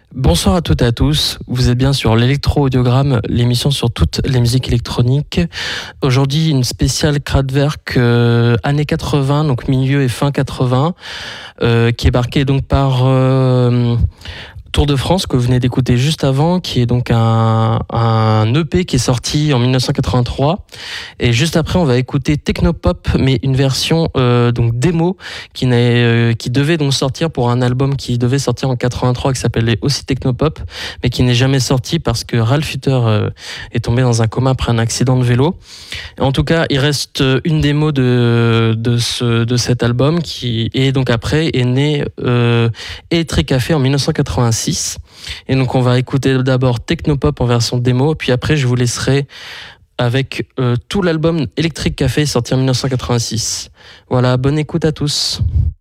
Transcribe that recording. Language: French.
Bonsoir à toutes et à tous, vous êtes bien sur l'électro-audiogramme, l'émission sur toutes les musiques électroniques. Aujourd'hui, une spéciale Kraftwerk années 80, donc milieu et fin 80, qui est marquée donc par Tour de France que vous venez d'écouter juste avant, qui est donc un EP qui est sorti en 1983. Et juste après, on va écouter Technopop, mais une version donc démo qui devait donc sortir pour un album qui devait sortir en 83 qui s'appelait aussi Technopop, mais qui n'est jamais sorti parce que Ralf Hutter est tombé dans un coma après un accident de vélo. En tout cas, il reste une démo de cet album qui est donc après est né Electric Café en 1986. Et donc on va écouter d'abord Technopop en version démo, puis après je vous laisserai avec tout l'album Electric Café sorti en 1986. Voilà, bonne écoute à tous.